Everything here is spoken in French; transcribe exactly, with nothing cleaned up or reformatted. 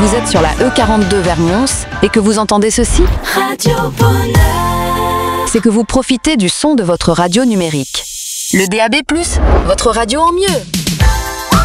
vous êtes sur la E quarante-deux vers Mons et que vous entendez ceci, Radio Bonheur. c'est que vous profitez du son de votre radio numérique. Le D A B plus, votre radio en mieux.